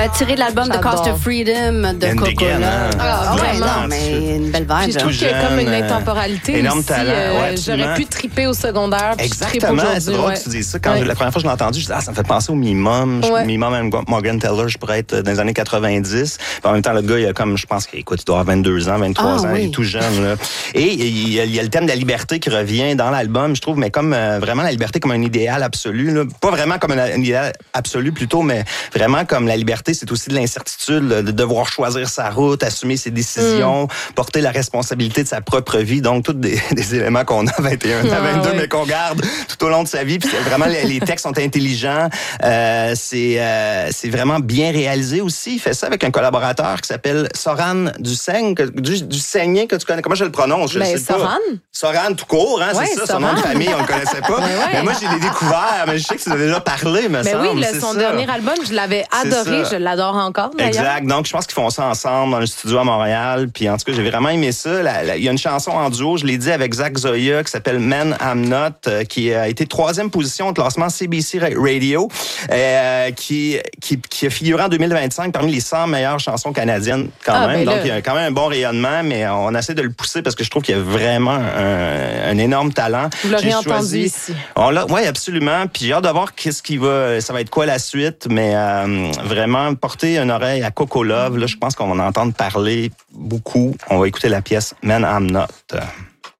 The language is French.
tiré de l'album The Cost of Freedom de Coca-Cola. Non, mais une belle vibe. Je trouve qu'il y a comme une intemporalité énorme aussi. talent. J'aurais pu triper au secondaire. Exactement, c'est drôle que tu dises ça. Quand la première fois que je l'ai entendu, je disais, ça me fait penser au Mimum. Mimum Morgan Taylor, je pourrais être dans les années 90. Puis en même temps, le gars, il a comme, je pense qu'il doit avoir 22 ans, 23 ans, il est tout jeune. Là. Et il y a le thème de la liberté qui revient dans l'album, je trouve, mais comme vraiment la liberté comme un idéal absolu. Là. Pas vraiment comme un idéal absolu plutôt, mais vraiment comme la liberté, c'est aussi de l'incertitude, de devoir choisir sa route, assumer ses décisions, porter la responsabilité de sa propre vie. Donc, tous des éléments qu'on a à 21 à 22, mais qu'on garde tout au long de sa vie. Puis vraiment, les textes sont intelligents. C'est vraiment bien réalisé aussi. Il fait ça avec un collaborateur qui s'appelle Soran Dusseigne, du Saigné, que tu connais. Comment je le prononce? Je sais pas. Soran tout court, hein, c'est ça. Son nom de famille, on le connaissait pas. Mais moi, je l'ai découvert. Mais je sais que tu en as déjà parlé, me semble. Oui, son dernier album, je l'avais adoré. Je l'adore encore, d'ailleurs. Exact. Donc, je pense qu'ils font ça ensemble dans le studio à Montréal. Puis, en tout cas, j'ai vraiment aimé ça. Il y a une chanson en duo, je l'ai dit, avec Zach Zoya, qui s'appelle Man I'm Not, qui a été 3e position au classement CBC Radio, qui a figuré en 2025 parmi les 100 meilleures chansons canadiennes, quand même. Donc, il y a quand même un bon rayonnement, mais on essaie de le pousser parce que je trouve qu'il y a vraiment un énorme talent. Vous l'aurez entendu ici. Oui, absolument. Puis j'ai hâte de voir ça va être quoi la suite, mais vraiment porter une oreille à Coco Love. Là, je pense qu'on va en entendre parler beaucoup. On va écouter la pièce Man I'm Not.